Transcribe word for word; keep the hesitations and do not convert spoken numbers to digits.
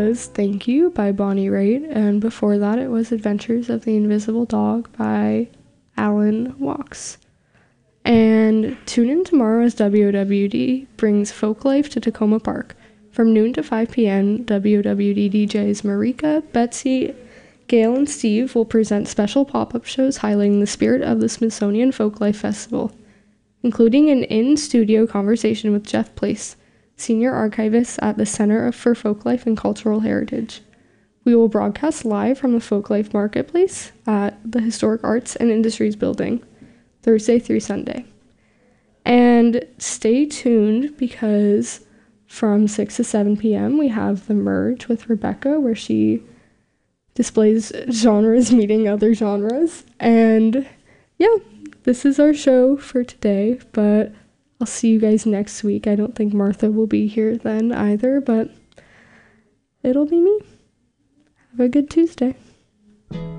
was Thank You by Bonnie Raitt, and before that it was Adventures of the Invisible Dog by Alan Walks. And tune in tomorrow as W O W D brings folk life to Tacoma Park. From noon to five p.m., W O W D D Js Marika, Betsy, Gail, and Steve will present special pop-up shows highlighting the spirit of the Smithsonian Folklife Festival, including an in-studio conversation with Jeff Place, Senior Archivist at the Center for Folklife and Cultural Heritage. We will broadcast live from the Folklife Marketplace at the Historic Arts and Industries Building, Thursday through Sunday. And stay tuned because from six to seven p.m. we have The Merge with Rebecca, where she displays genres meeting other genres. And yeah, this is our show for today, but I'll see you guys next week. I don't think Martha will be here then either, but it'll be me. Have a good Tuesday.